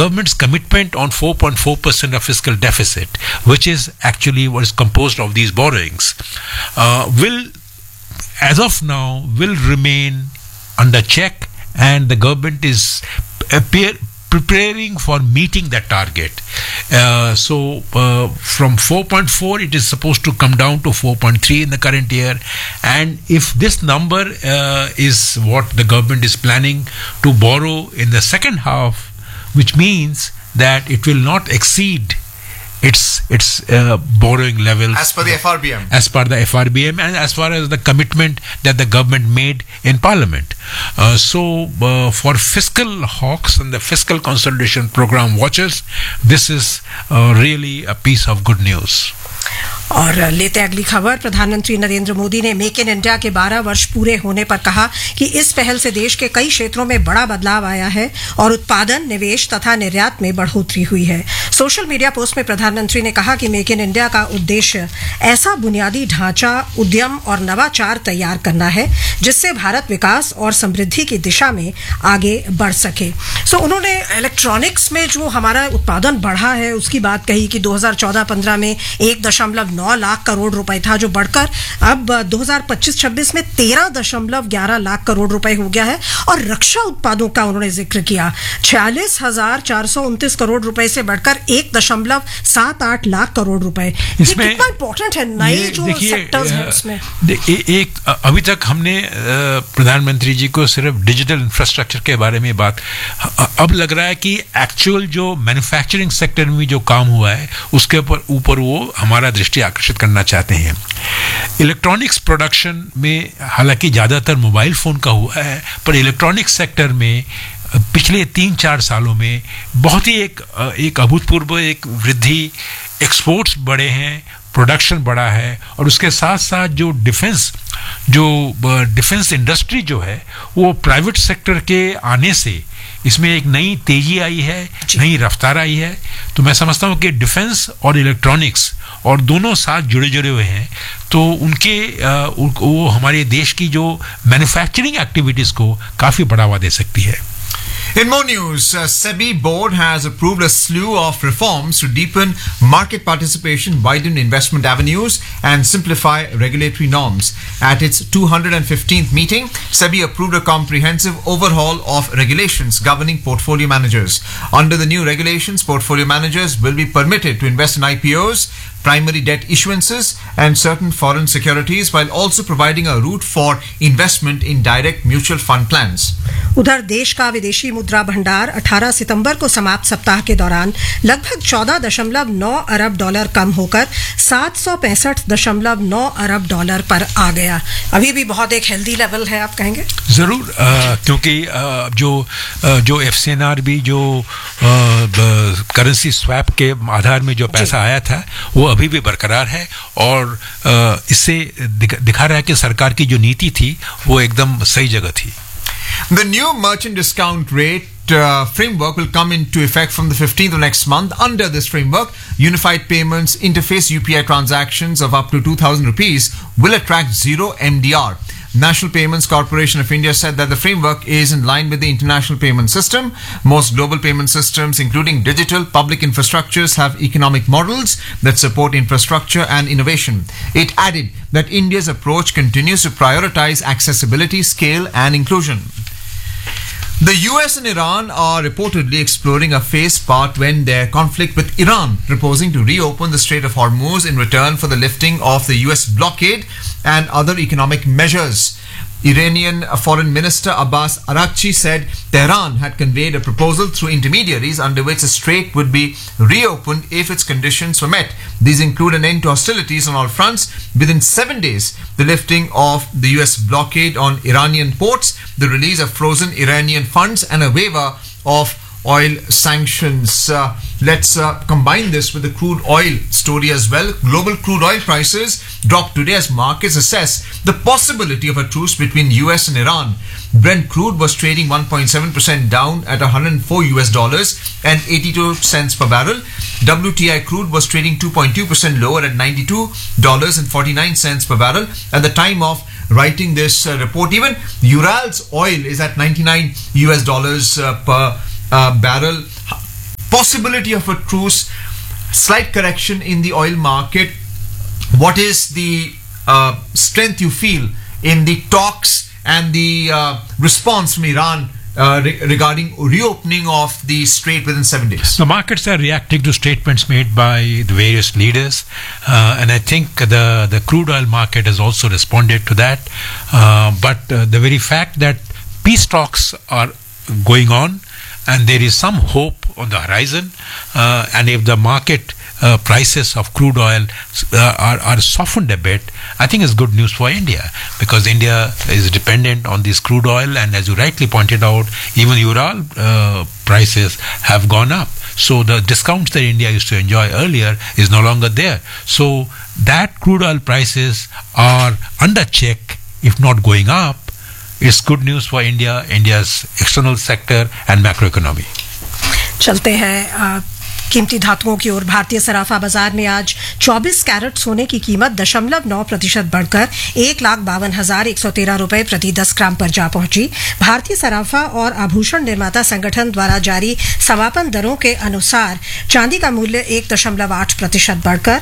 government's commitment on 4.4% of fiscal deficit, which is actually what is composed of these borrowings, will, as of now, will remain under check, and the government is preparing for meeting that target. So from 4.4 it is supposed to come down to 4.3 in the current year, and if this number is what the government is planning to borrow in the second half, which means that it will not exceed its borrowing levels as per the FRBM, and as far as the commitment that the government made in Parliament. So for fiscal hawks and the fiscal consolidation program watchers, this is really a piece of good news. और लेते अगली खबर, प्रधानमंत्री नरेंद्र मोदी ने make in India के 12 वर्ष पूरे होने पर कहा कि इस पहल से देश के कई क्षेत्रों में बड़ा बदलाव आया है और उत्पादन, निवेश तथा निर्यात में बढ़ोतरी हुई है। सोशल मीडिया पोस्ट में प्रधानमंत्री ने कहा कि मेक इन इंडिया का उद्देश्य ऐसा बुनियादी ढांचा, उद्यम और नवाचार तैयार करना है जिससे भारत विकास और समृद्धि की दिशा में आगे बढ़ सके। सो उन्होंने इलेक्ट्रॉनिक्स में जो हमारा उत्पादन बढ़ा है उसकी बात कही कि 2014-15 में 1.9 लाख करोड़ रुपए था, जो बढ़कर अब 2025-26 में 13.11 लाख करोड़ रुपए हो गया है। और रक्षा उत्पादों का उन्होंने जिक्र किया, 46,429 करोड़ रुपए से बढ़कर 1.78 लाख करोड़ रुपए। इसमें कितना इंपॉर्टेंट है नए जो सेक्टर्स हैं उसमें। एक अभी तक हमने प्रधानमंत्री जी को सिर्फ डिजिटल इंफ्रास्ट्रक्चर के बारे में बात, अब लग रहा है कि एक्चुअल जो मैन्युफैक्चरिंग सेक्टर में जो काम हुआ है उसके ऊपर वो हमारा दृष्टि आकर्षित करना चाहते हैं। इलेक्ट्रॉनिक्स प्रोडक्शन में हालांकि ज़्यादातर मोबाइल फ़ोन का हुआ है, पर इलेक्ट्रॉनिक्स सेक्टर में पिछले 3-4 सालों में बहुत ही एक अभूतपूर्व एक वृद्धि, एक्सपोर्ट्स बढ़े हैं, प्रोडक्शन बढ़ा है, और उसके साथ साथ जो डिफेंस इंडस्ट्री जो है वो प्राइवेट सेक्टर के आने से इसमें एक नई तेजी आई है, नई रफ्तार आई है। तो मैं समझता हूँ कि डिफेंस और इलेक्ट्रॉनिक्स और दोनों साथ जुड़े हुए हैं, तो वो हमारे देश की जो मैन्युफैक्चरिंग एक्टिविटीज़ को काफ़ी बढ़ावा दे सकती है। In more news, SEBI board has approved a slew of reforms to deepen market participation, widen investment avenues and simplify regulatory norms. At its 215th meeting, SEBI approved a comprehensive overhaul of regulations governing portfolio managers. Under the new regulations, portfolio managers will be permitted to invest in IPOs, primary debt issuances and certain foreign securities, while also providing a route for investment in direct mutual fund plans. उधर देश का विदेशी मुद्रा भंडार 18 सितंबर को समाप्त सप्ताह के दौरान लगभग 14.9 अरब डॉलर कम होकर 765.9 अरब डॉलर पर आ गया। अभी भी बहुत एक हेल्दी लेवल है, आप कहेंगे? जरूर, क्योंकि जो FCNR भी जो करेंसी स्वैप के आधार में जो पैसा आया था वो अभी भी बरकरार है, और इससे दिखा रहा है कि सरकार की जो नीति थी वो एकदम सही जगह थी। The new merchant discount rate framework will come into effect from the 15th of next month. Under this framework, Unified Payments Interface UPI transactions of up to 2,000 rupees will attract zero MDR. National Payments Corporation of India said that the framework is in line with the international payment system. Most global payment systems, including digital public infrastructures, have economic models that support infrastructure and innovation. It added that India's approach continues to prioritize accessibility, scale, and inclusion. The US and Iran are reportedly exploring a phase part when their conflict with Iran, proposing to reopen the Strait of Hormuz in return for the lifting of the US blockade and other economic measures. Iranian Foreign Minister Abbas Araghchi said Tehran had conveyed a proposal through intermediaries under which the strait would be reopened if its conditions were met. These include an end to hostilities on all fronts within 7 days, the lifting of the US blockade on Iranian ports, the release of frozen Iranian funds, and a waiver of oil sanctions. Let's combine this with the crude oil story as well. Global crude oil prices dropped today as markets assess the possibility of a truce between US and Iran. Brent crude was trading 1.7% down at $104 and 82 cents per barrel. WTI crude was trading 2.2% lower at $92 and 49 cents per barrel at the time of writing this report. Even Ural's oil is at $99 per barrel. possibility of a truce, slight correction in the oil market. What is the strength you feel in the talks and the response from Iran regarding reopening of the strait within 7 days? The markets are reacting to statements made by the various leaders, and I think the crude oil market has also responded to that. But the very fact that peace talks are going on and there is some hope on the horizon, and if the market prices of crude oil are softened a bit, I think it's good news for India, because India is dependent on this crude oil, and as you rightly pointed out, even Ural prices have gone up. So the discounts that India used to enjoy earlier is no longer there. So that crude oil prices are under check, if not going up. It's good news for India, India's external sector and macroeconomy. चलते हैं कीमती धातुओं की ओर। भारतीय सराफा बाजार में आज 24 carat सोने की कीमत 0.9% बढ़कर 1,52,113 रुपए प्रति 10 ग्राम पर जा पहुंची। भारतीय सराफा और आभूषण निर्माता संगठन द्वारा जारी समापन दरों के अनुसार चांदी का मूल्य 1.8% बढ़कर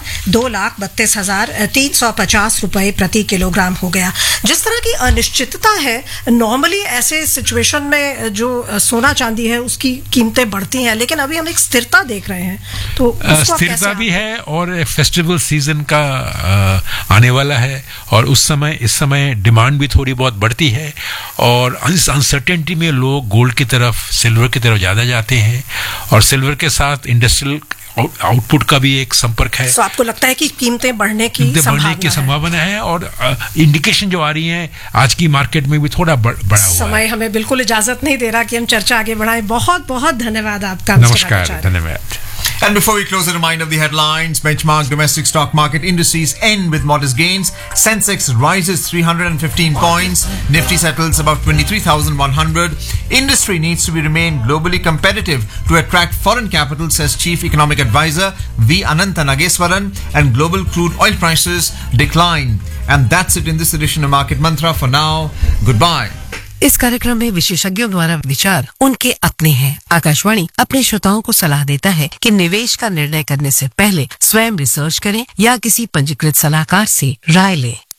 2,32,350 रुपए प्रति किलोग्राम हो गया। जिस तरह की अनिश्चितता है, नॉर्मली ऐसे सिचुएशन में जो सोना चांदी है उसकी कीमतें बढ़ती हैं, लेकिन अभी हम एक स्थिरता देख रहे हैं, तो स्थिरता भी है और फेस्टिवल सीजन का आने वाला है, और इस समय डिमांड भी थोड़ी बहुत बढ़ती है, और इस अनसर्टेनिटी में लोग गोल्ड की तरफ, सिल्वर की तरफ ज्यादा जाते हैं, और सिल्वर के साथ इंडस्ट्रियल आउटपुट का भी एक संपर्क है। तो आपको लगता है कि कीमतें बढ़ने की संभावना है, और इंडिकेशन जो आ रही है आज की मार्केट में भी थोड़ा बढ़ा हुआ है। समय हमें बिल्कुल इजाजत नहीं दे रहा कि हम चर्चा आगे बढ़ाएं। बहुत बहुत धन्यवाद आपका। नमस्कार, धन्यवाद। And before we close, a reminder of the headlines. Benchmark domestic stock market indices end with modest gains. Sensex rises 315 points. Nifty settles above 23,100. Industry needs to remain globally competitive to attract foreign capital, says Chief Economic Advisor V. Anantha Nageswaran. And global crude oil prices decline. And that's it in this edition of Market Mantra. For now, goodbye. इस कार्यक्रम में विशेषज्ञों द्वारा विचार उनके अपने हैं। आकाशवाणी अपने श्रोताओं को सलाह देता है कि निवेश का निर्णय करने से पहले स्वयं रिसर्च करें या किसी पंजीकृत सलाहकार से राय लें।